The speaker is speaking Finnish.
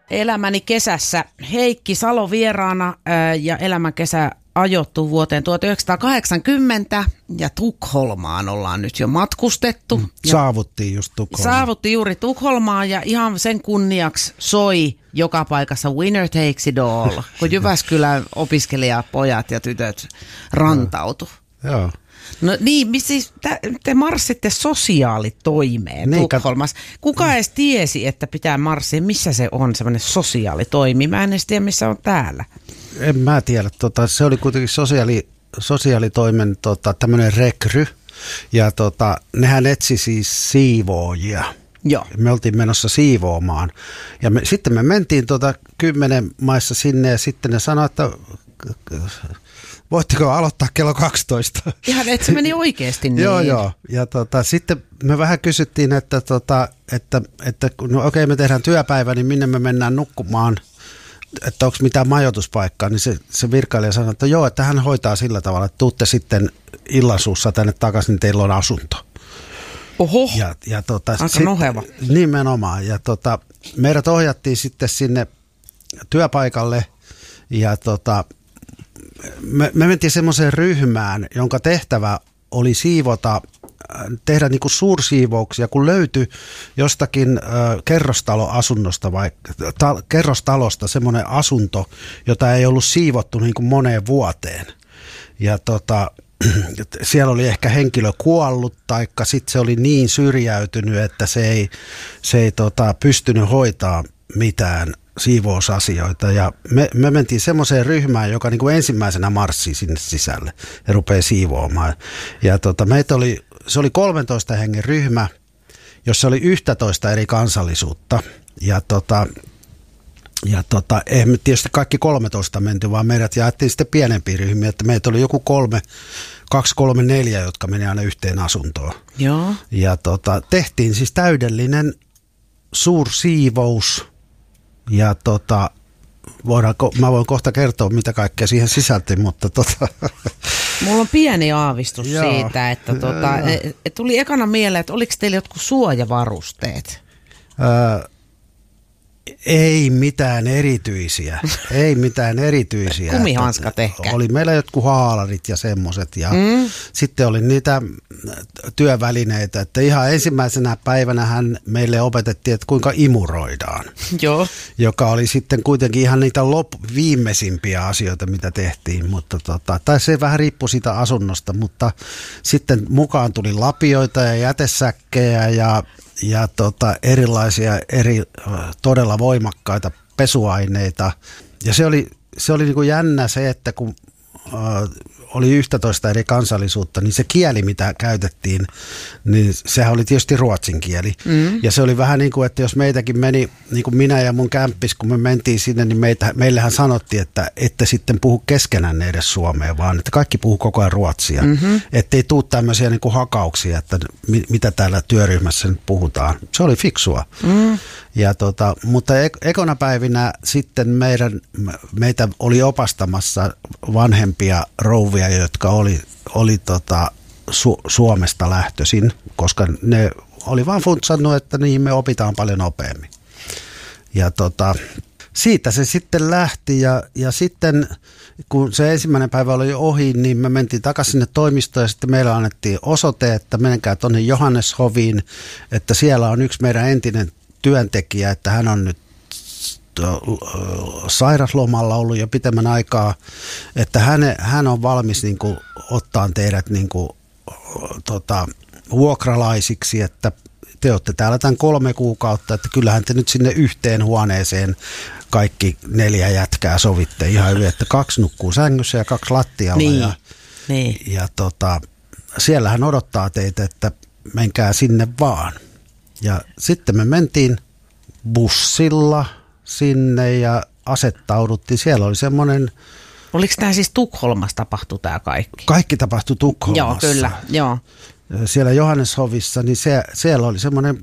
Elämäni kesässä Heikki Salo vieraana ja elämän kesä ajoittuu vuoteen 1980 ja Tukholmaan ollaan nyt jo matkustettu. Saavuttiin just Tukholmaan. Saavuttiin juuri Tukholmaan ja ihan sen kunniaksi soi joka paikassa Winner Takes It All, kun Jyväskylän opiskelijapojat ja tytöt rantautu. Joo. No niin, siis te marssitte sosiaalitoimeen niin, Tukholmassa. Kuka edes tiesi, että pitää marssia? Missä se on semmoinen sosiaalitoimi? Mä en edes tiedä, missä on täällä. En mä tiedä. Se oli kuitenkin sosiaalitoimen tämmöinen rekry. Ja nehän etsi siis siivoojia. Joo. Me oltiin menossa siivoamaan. Ja sitten me mentiin 10 maissa sinne ja sitten ne sanoi, että voitteko aloittaa kello 12? Ihan, että se meni oikeasti niin. Joo. Ja sitten me vähän kysyttiin, että no okei, me tehdään työpäivä, niin minne me mennään nukkumaan, että onko mitään majoituspaikkaa, niin se virkailija sanoi, että joo, että hän hoitaa sillä tavalla, että tuutte sitten illansuussa tänne takaisin, niin teillä on asunto. Oho, aika noheva. Nimenomaan, ja meidät ohjattiin sitten sinne työpaikalle, ja me mentiin semmoiseen ryhmään, jonka tehtävä oli tehdä niin kuin suursiivouksia, kun löytyi jostakin kerrostaloasunnosta kerrostalosta semmoinen asunto, jota ei ollut siivottu niin kuin moneen vuoteen. Ja siellä oli ehkä henkilö kuollut, taikka sitten se oli niin syrjäytynyt, että se ei pystynyt hoitaa mitään siivousasioita, ja me mentiin semmoiseen ryhmään, joka niin kuin ensimmäisenä marssii sinne sisälle ja rupeaa siivoamaan. Ja se oli 13 hengen ryhmä, jossa oli 11 eri kansallisuutta. Ja eihän me tietysti kaikki 13 menty, vaan meidät jaettiin sitten pienempiä ryhmiä, että meitä oli joku 2, 3, 4, jotka meni aina yhteen asuntoon. Joo. Ja tehtiin siis täydellinen suursiivous. Ja mä voin kohta kertoa, mitä kaikkea siihen sisältyi, mutta Mulla on pieni aavistus siitä, että tuli ekana mieleen, että oliko teillä jotkut suojavarusteet? Ei mitään erityisiä. Kumihanskat ehkä. Oli meillä jotkut haalarit ja semmoiset, ja sitten oli niitä työvälineitä, että ihan ensimmäisenä päivänähän meille opetettiin, että kuinka imuroidaan. Joo. Joka oli sitten kuitenkin ihan niitä viimeisimpiä asioita, mitä tehtiin, mutta tai se vähän riippui siitä asunnosta, mutta sitten mukaan tuli lapioita ja jätesäkkejä ja erilaisia todella voimakkaita pesuaineita. Ja se oli niin kuin jännä se, että kun oli 11 eri kansallisuutta, niin se kieli, mitä käytettiin, niin sehän oli tietysti ruotsin kieli. Ja se oli vähän niin kuin, että jos meitäkin meni, niin kuin minä ja mun kämppis, kun me mentiin sinne, niin meillähän sanottiin, että ette sitten puhu keskenään edes suomea, vaan että kaikki puhuu koko ajan ruotsia. Ettei tule tämmöisiä niin kuin hakauksia, että mitä täällä työryhmässä nyt puhutaan. Se oli fiksua. Ja mutta ekona päivinä sitten meitä oli opastamassa vanhempia rouvia, jotka oli Suomesta lähtöisin, koska ne oli vaan funtsannut, että niihin me opitaan paljon nopeammin. Ja siitä se sitten lähti, ja sitten kun se ensimmäinen päivä oli ohi, niin me mentiin takaisin sinne toimistoon, ja sitten meillä annettiin osoite, että menkää tuonne Johanneshoviin, että siellä on yksi meidän entinen työntekijä, että hän on nyt sairaslomalla ollut jo pitemmän aikaa, että hän on valmis niin kuin ottaa teidät niin kuin, vuokralaisiksi, että te olette täällä tämän 3 kuukautta, että kyllähän te nyt sinne yhteen huoneeseen kaikki 4 jätkää sovitte ihan hyvin, että 2 nukkuu sängyssä ja 2 lattialla. Ja siellä hän odottaa teitä, että menkää sinne vaan. Ja sitten me mentiin bussilla sinne ja asettauduttiin. Siellä oli semmoinen... Oliko tämä siis Tukholmassa tapahtui tämä kaikki? Kaikki tapahtui Tukholmassa. Joo, kyllä. Joo. Siellä Johanneshovissa, niin siellä oli semmoinen